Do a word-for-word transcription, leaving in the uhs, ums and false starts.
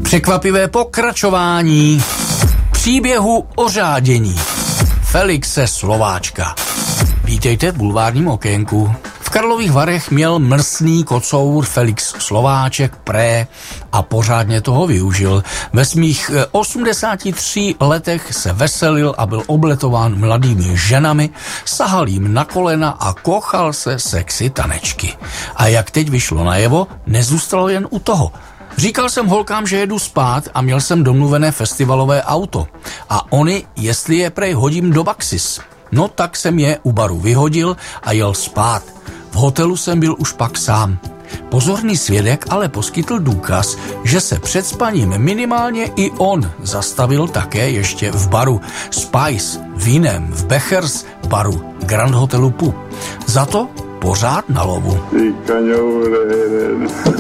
Překvapivé pokračování příběhu o řádění Felixe Slováčka. Vítejte v bulvárním okénku. V Karlových Varech měl mrsný kocour Felix Slováček pré a pořádně toho využil. Ve svých osmdesáti třech letech se veselil a byl obletován mladými ženami, sahal jim na kolena a kochal se sexy tanečky. A jak teď vyšlo najevo, nezůstalo jen u toho. Říkal jsem holkám, že jedu spát a měl jsem domluvené festivalové auto. A oni, jestli je prej hodím do Baxis. No tak jsem je u baru vyhodil a jel spát. V hotelu jsem byl už pak sám. Pozorný svědek ale poskytl důkaz, že se před spaním minimálně i on zastavil také ještě v baru Spice, vínem v Bechers baru Grand Hotelu Pu. Za to pořád na lovu.